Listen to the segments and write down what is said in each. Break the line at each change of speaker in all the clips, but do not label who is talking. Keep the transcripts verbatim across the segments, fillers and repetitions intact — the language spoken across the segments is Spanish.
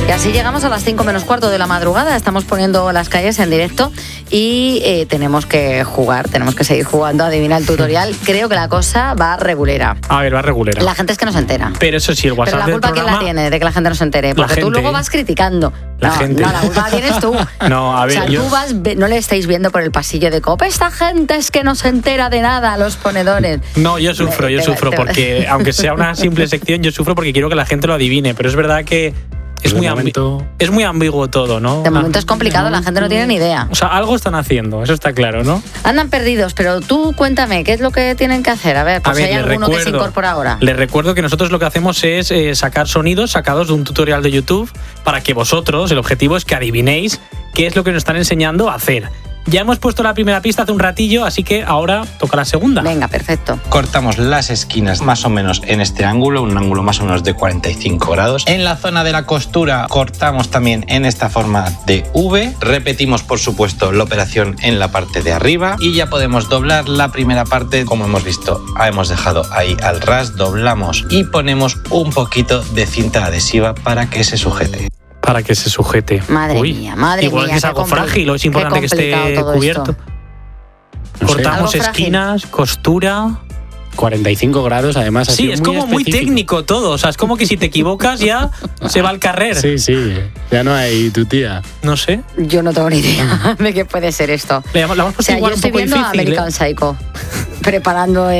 Y así llegamos a las cinco menos cuarto de la madrugada. Estamos poniendo las calles en directo y eh, tenemos que jugar, tenemos que seguir jugando. Adivina el tutorial. Creo que la cosa va regulera.
A ver, va regulera.
La gente es que no se entera.
Pero eso sí, el WhatsApp
Pero la culpa,
del
¿quién
programa,
la tiene de que la gente no se entere? Porque tú
gente.
luego vas criticando.
La
no,
gente.
No, la culpa la tienes tú.
No, a ver,
o sea,
yo...
tú vas, no le estáis viendo por el pasillo de copa. Esta gente es que no se entera de nada, los ponedores.
No, yo sufro,
Me-
yo
te-
sufro
te-
porque, aunque sea una simple sección, yo sufro porque quiero que la gente lo adivine, pero es verdad que es muy,
momento...
ambi- es muy ambiguo todo, ¿no?
De momento es complicado, la gente no tiene ni idea.
O sea, algo están haciendo, eso está claro, ¿no?
Andan perdidos, pero tú cuéntame, ¿qué es lo que tienen que hacer? A ver, pues
A ver,
si hay
les
alguno que se
recuerdo-
incorpora ahora.
Les recuerdo que nosotros lo que hacemos es eh, sacar sonidos sacados de un tutorial de YouTube para que vosotros, el objetivo es que adivinéis qué es lo que nos están enseñando a hacer. Ya hemos puesto la primera pista hace un ratillo, así que ahora toca la segunda.
Venga, perfecto.
Cortamos las esquinas más o menos en este ángulo, un ángulo más o menos de cuarenta y cinco grados. En la zona de la costura cortamos también en esta forma de V. Repetimos, por supuesto, la operación en la parte de arriba y ya podemos doblar la primera parte. Como hemos visto, hemos dejado ahí al ras, doblamos y ponemos un poquito de cinta adhesiva para que se sujete.
Para que se sujete.
Madre
Uy,
mía, madre
igual
mía.
que es
qué
algo
compli-
frágil, o es
qué
importante que esté
complicado todo
cubierto.
esto.
No sé.
Cortamos
Algo frágil.
esquinas, costura.
cuarenta y cinco grados, además. ha
Sí,
sido
es como muy
específico.
técnico todo. O sea, es como que si te equivocas ya se va al carrer.
Sí, sí, ya no hay tu tía.
No sé.
Yo no tengo ni idea de qué puede ser esto.
Le hemos, le hemos
O
puesto
sea, yo
igual un
estoy
poco
viendo a
difícil.
American
¿eh?
Psycho preparando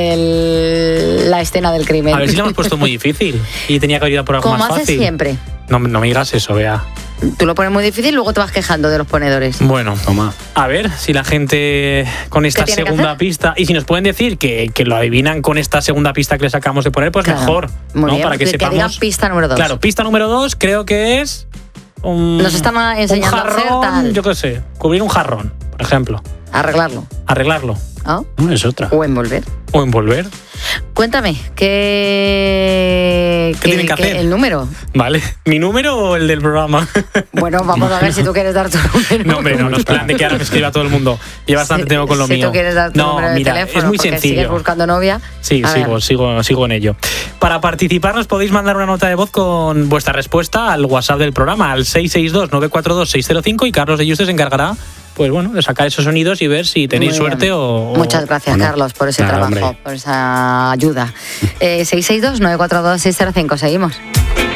el, la escena del crimen.
A ver si le hemos puesto muy difícil. Y tenía que haber ido por algo
Como
más
haces
fácil.
siempre.
No, no me digas eso, vea.
Tú lo pones muy difícil y luego te vas quejando de los ponedores.
Bueno,
Toma.
a ver si la gente con esta
¿Qué tiene que
segunda
hacer?
pista, y si nos pueden decir que, que lo adivinan con esta segunda pista que les acabamos de poner, pues
Claro.
mejor.
Muy
¿no?
bien,
Para que
que
sepamos.
digan pista número dos.
Claro, pista número dos creo que es un,
Nos están enseñando
un
a hacer
jarrón,
tal.
yo qué sé, cubrir un jarrón, por ejemplo,
Arreglarlo.
arreglarlo
¿no?
No es otra.
O envolver.
o envolver.
Cuéntame, ¿qué,
¿Qué tienen que hacer?
el número?
Vale, ¿mi número o el del programa?
Bueno, vamos a ver si tú quieres dar tu número.
No, hombre, no, no es plan de que ahora me escriba todo el mundo. Y bastante
Si-
tengo con lo
si
mío.
tú quieres dar tu
no,
número de
mira,
teléfono
es muy
porque
sencillo.
sigues buscando novia.
Sí,
A
sigo,
ver.
sigo, sigo en ello. Para participar nos podéis mandar una nota de voz con vuestra respuesta al WhatsApp del programa, al seis seis dos, nueve cuatro dos, seis cero cinco, y Carlos de Yuste se encargará, pues bueno, de sacar esos sonidos y ver si tenéis
Muy
suerte
bien.
o... o-
Muchas gracias,
o no.
Carlos, por ese
Nada,
trabajo,
hombre.
por esa ayuda. Eh, seis seis dos, nueve cuatro dos, seis cero cinco, seguimos.